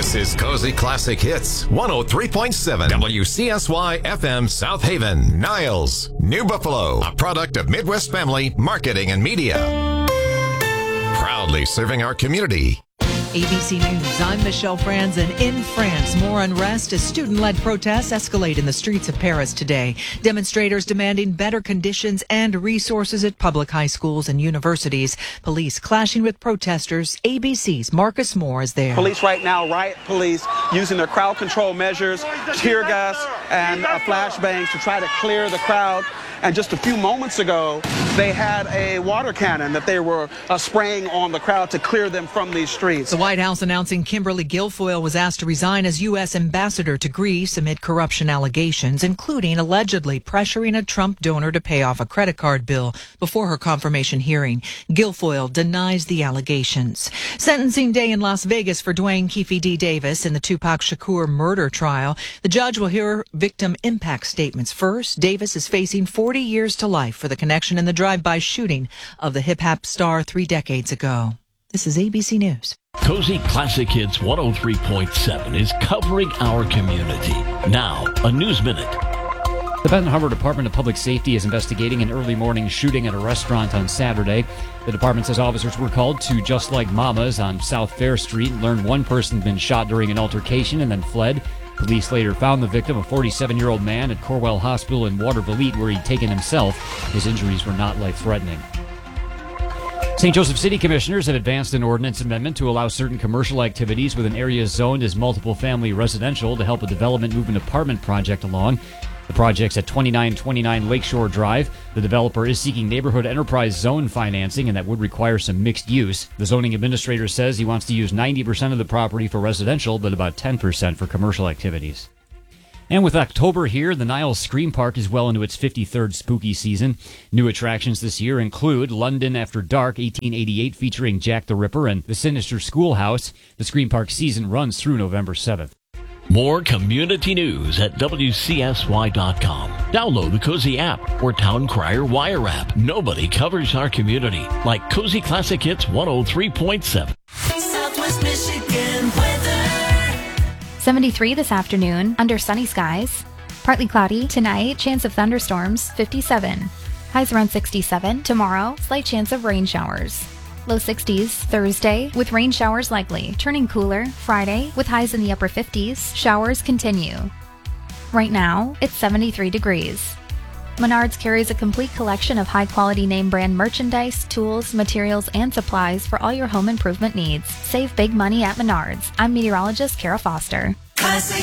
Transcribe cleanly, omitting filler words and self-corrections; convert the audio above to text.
This is Cozy Classic Hits, 103.7 WCSY FM South Haven, Niles, New Buffalo, a product of Midwest Family Marketing and Media. Proudly serving our community. ABC News, I'm Michelle Franzen. In France, more unrest as student-led protests escalate in the streets of Paris today. Demonstrators demanding better conditions and resources at public high schools and universities. Police clashing with protesters. ABC's Marcus Moore is there. Police right now, riot police, using their crowd control measures, tear gas and flashbangs to try to clear the crowd. And just a few moments ago, they had a water cannon that they were spraying on the crowd to clear them from these streets. The White House announcing Kimberly Guilfoyle was asked to resign as U.S. ambassador to Greece amid corruption allegations, including allegedly pressuring a Trump donor to pay off a credit card bill before her confirmation hearing. Guilfoyle denies the allegations. Sentencing day in Las Vegas for Dwayne Keefe D. Davis in the Tupac Shakur murder trial. The judge will hear victim impact statements first. Davis is facing 40 years to life for the connection in the drive-by shooting of the hip-hop star 3 decades ago. This is ABC News. Cozy Classic Hits 103.7 is covering our community. Now, a News Minute. The Benton Harbor Department of Public Safety is investigating an early morning shooting at a restaurant on Saturday. The department says officers were called to Just Like Mama's on South Fair Street and learned one person had been shot during an altercation and then fled. Police later found the victim, a 47-year-old man, at Corwell Hospital in Watervliet, where he'd taken himself. His injuries were not life-threatening. St. Joseph City Commissioners have advanced an ordinance amendment to allow certain commercial activities within areas zoned as multiple-family residential to help a development move an apartment project along. The project's at 2929 Lakeshore Drive. The developer is seeking neighborhood enterprise zone financing, and that would require some mixed use. The zoning administrator says he wants to use 90% of the property for residential, but about 10% for commercial activities. And with October here, the Niles Scream Park is well into its 53rd spooky season. New attractions this year include London After Dark 1888 featuring Jack the Ripper and The Sinister Schoolhouse. The Scream Park season runs through November 7th. More community news at WCSY.com. Download the Cozy app or Town Crier Wire app. Nobody covers our community like Cozy Classic Hits 103.7. Southwest Michigan weather. 73 this afternoon, under sunny skies. Partly cloudy. Tonight, chance of thunderstorms, 57. Highs around 67. Tomorrow, slight chance of rain showers. Low 60s Thursday, with rain showers likely. Turning cooler Friday, with highs in the upper 50s. Showers continue. Right now, it's 73 degrees. Menards carries a complete collection of high-quality name-brand merchandise, tools, materials, and supplies for all your home improvement needs. Save big money at Menards. I'm meteorologist Kara Foster. Classic